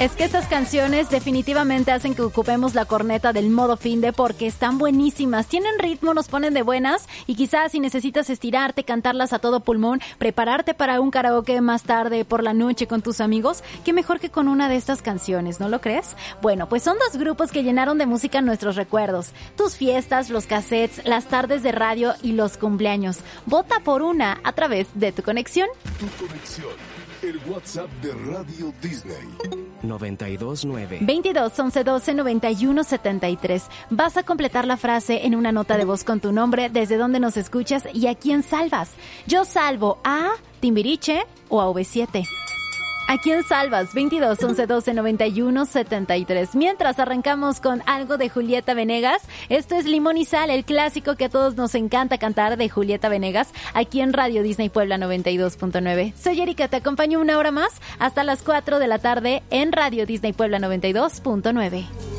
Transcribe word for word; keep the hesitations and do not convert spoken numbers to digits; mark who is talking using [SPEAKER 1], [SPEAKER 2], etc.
[SPEAKER 1] Es que estas canciones definitivamente hacen que ocupemos la corneta del modo finde porque están buenísimas, tienen ritmo, nos ponen de buenas y quizás si necesitas estirarte, cantarlas a todo pulmón, prepararte para un karaoke más tarde por la noche con tus amigos, qué mejor que con una de estas canciones, ¿no lo crees? Bueno, pues son dos grupos que llenaron de música nuestros recuerdos, tus fiestas, los cassettes, las tardes de radio y los cumpleaños. Vota por una a través de tu conexión.
[SPEAKER 2] Tu conexión. El WhatsApp de Radio Disney.
[SPEAKER 3] noventa y dos nueve.
[SPEAKER 1] veintidós, once, doce, noventa y uno, setenta y tres. Vas a completar la frase en una nota de voz con tu nombre, desde dónde nos escuchas y a quién salvas. Yo salvo a Timbiriche o a V siete. ¿A quién salvas? veintidós, once, doce, noventa y uno, setenta y tres. Mientras arrancamos con algo de Julieta Venegas, esto es Limón y Sal, el clásico que a todos nos encanta cantar de Julieta Venegas, aquí en Radio Disney Puebla noventa y dos punto nueve. Soy Erika, te acompaño una hora más hasta las cuatro de la tarde en Radio Disney Puebla noventa y dos punto nueve.